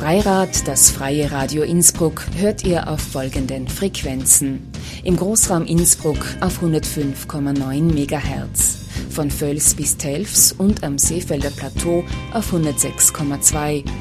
Freirad, das freie Radio Innsbruck, hört ihr auf folgenden Frequenzen. Im Großraum Innsbruck auf 105,9 MHz, von Völs bis Telfs und am Seefelder Plateau auf 106,2,